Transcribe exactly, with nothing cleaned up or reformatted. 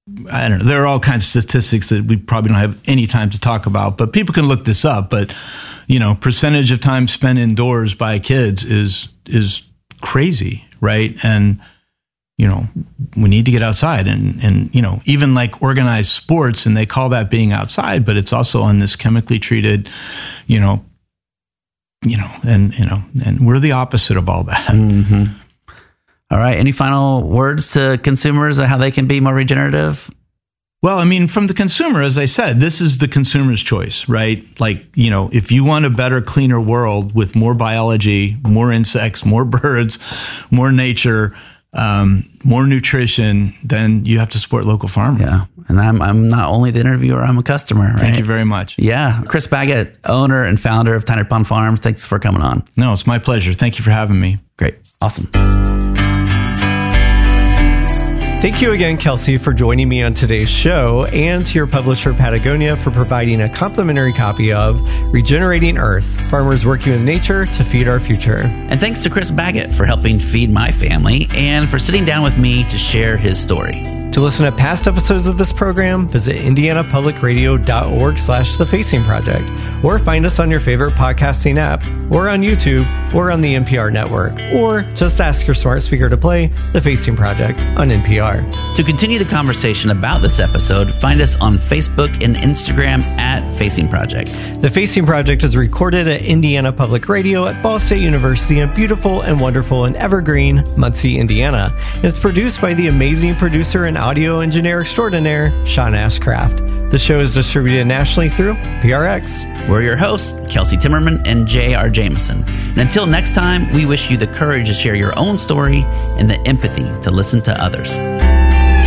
I don't know. There are all kinds of statistics that we probably don't have any time to talk about, but people can look this up. But, you know, percentage of time spent indoors by kids is is crazy, right? And, you know, we need to get outside and, and, you know, even like organized sports, and they call that being outside, but it's also on this chemically treated, you know, you know, and, you know, and we're the opposite of all that. Mm-hmm. All right. Any final words to consumers of how they can be more regenerative? Well, I mean, from the consumer, as I said, this is the consumer's choice, right? Like, you know, if you want a better, cleaner world with more biology, more insects, more birds, more nature, um, more nutrition, then you have to support local farmers. Yeah. And I'm I'm not only the interviewer, I'm a customer. Right? Thank you very much. Yeah. Chris Baggett, owner and founder of Tiny Pond Farms. Thanks for coming on. No, it's my pleasure. Thank you for having me. Great. Awesome. Thank you again, Kelsey, for joining me on today's show, and to your publisher, Patagonia, for providing a complimentary copy of Regenerating Earth, Farmers Working with Nature to Feed Our Future. And thanks to Chris Baggett for helping feed my family and for sitting down with me to share his story. To listen to past episodes of this program, visit indianapublicradio.org slash The Facing Project, or find us on your favorite podcasting app, or on YouTube, or on the N P R network, or just ask your smart speaker to play The Facing Project on N P R. To continue the conversation about this episode, find us on Facebook and Instagram at Facing Project. The Facing Project is recorded at Indiana Public Radio at Ball State University in beautiful and wonderful and evergreen Muncie, Indiana. And it's produced by the amazing producer and audio engineer extraordinaire, Sean Ashcraft. The show is distributed nationally through P R X. We're your hosts, Kelsey Timmerman and J R Jameson. And until next time, we wish you the courage to share your own story and the empathy to listen to others.